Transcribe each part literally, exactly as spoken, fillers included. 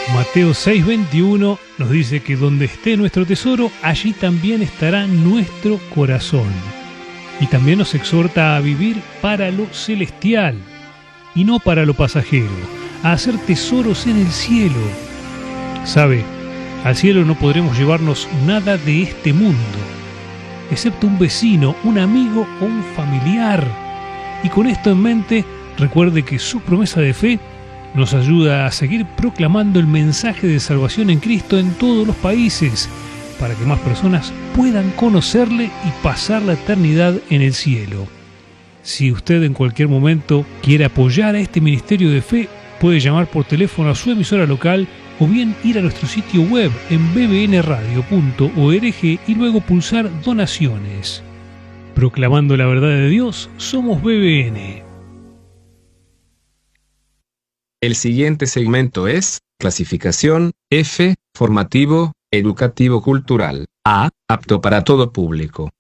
Mateo seis veintiuno nos dice que donde esté nuestro tesoro, allí también estará nuestro corazón. Y también nos exhorta a vivir para lo celestial y no para lo pasajero, a hacer tesoros en el cielo. ¿Sabe? Al cielo no podremos llevarnos nada de este mundo, excepto un vecino, un amigo o un familiar. Y con esto en mente, recuerde que su promesa de fe nos ayuda a seguir proclamando el mensaje de salvación en Cristo en todos los países, para que más personas puedan conocerle y pasar la eternidad en el cielo. Si usted en cualquier momento quiere apoyar a este ministerio de fe, puede llamar por teléfono a su emisora local o bien ir a nuestro sitio web en b b n radio punto org y luego pulsar donaciones. Proclamando la verdad de Dios, somos B B N. El siguiente segmento es clasificación F, formativo, educativo cultural. A, apto para todo público.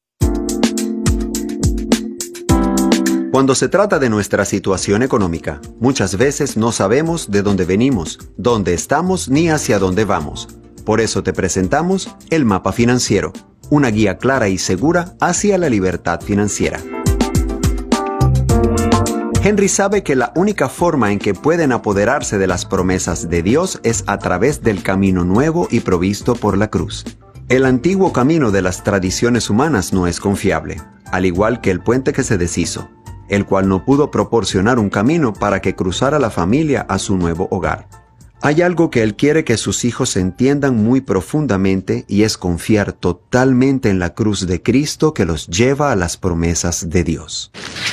Cuando se trata de nuestra situación económica, muchas veces no sabemos de dónde venimos, dónde estamos ni hacia dónde vamos. Por eso te presentamos el Mapa Financiero, una guía clara y segura hacia la libertad financiera. Henry sabe que la única forma en que pueden apoderarse de las promesas de Dios es a través del camino nuevo y provisto por la cruz. El antiguo camino de las tradiciones humanas no es confiable, al igual que el puente que se deshizo, el cual no pudo proporcionar un camino para que cruzara la familia a su nuevo hogar. Hay algo que Él quiere que sus hijos entiendan muy profundamente y es confiar totalmente en la cruz de Cristo que los lleva a las promesas de Dios.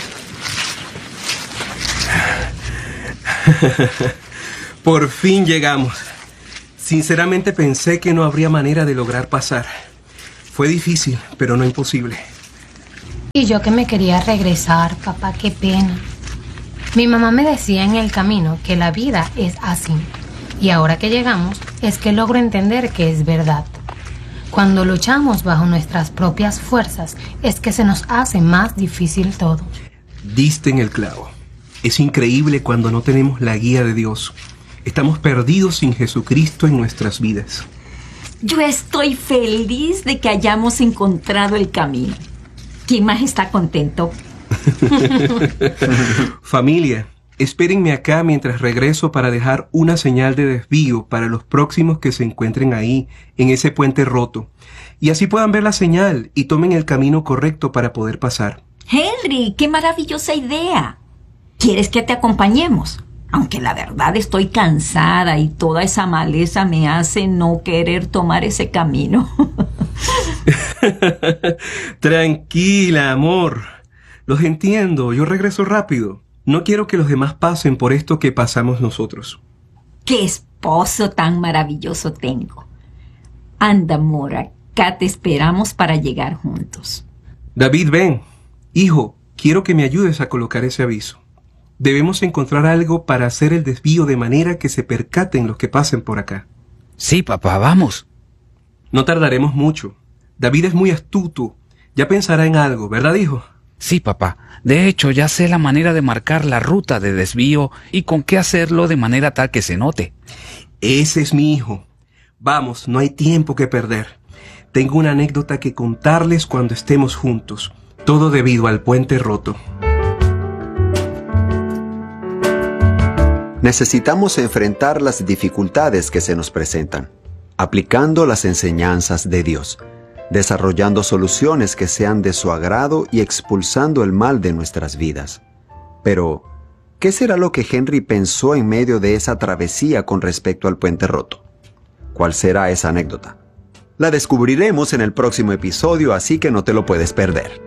Por fin llegamos. Sinceramente pensé que no habría manera de lograr pasar. Fue difícil, pero no imposible. Y yo que me quería regresar, papá, qué pena. Mi mamá me decía en el camino que la vida es así. Y ahora que llegamos, es que logro entender que es verdad. Cuando luchamos bajo nuestras propias fuerzas, es que se nos hace más difícil todo. Diste en el clavo. Es increíble cuando no tenemos la guía de Dios. Estamos perdidos sin Jesucristo en nuestras vidas. Yo estoy feliz de que hayamos encontrado el camino. ¿Quién más está contento? Familia, espérenme acá mientras regreso para dejar una señal de desvío para los próximos que se encuentren ahí, en ese puente roto. Y así puedan ver la señal y tomen el camino correcto para poder pasar. Henry, qué maravillosa idea. ¿Quieres que te acompañemos? Aunque la verdad estoy cansada y toda esa maleza me hace no querer tomar ese camino. Tranquila, amor. Los entiendo, yo regreso rápido. No quiero que los demás pasen por esto que pasamos nosotros. ¡Qué esposo tan maravilloso tengo! Anda, amor, acá te esperamos para llegar juntos. David, ven. Hijo, quiero que me ayudes a colocar ese aviso. Debemos encontrar algo para hacer el desvío de manera que se percaten los que pasen por acá. Sí, papá, vamos. No tardaremos mucho. David es muy astuto. Ya pensará en algo, ¿verdad, hijo? Sí, papá. De hecho, ya sé la manera de marcar la ruta de desvío y con qué hacerlo de manera tal que se note. Ese es mi hijo. Vamos, no hay tiempo que perder. Tengo una anécdota que contarles cuando estemos juntos. Todo debido al puente roto. Necesitamos enfrentar las dificultades que se nos presentan, aplicando las enseñanzas de Dios, desarrollando soluciones que sean de su agrado y expulsando el mal de nuestras vidas. Pero, ¿qué será lo que Henry pensó en medio de esa travesía con respecto al puente roto? ¿Cuál será esa anécdota? La descubriremos en el próximo episodio, así que no te lo puedes perder.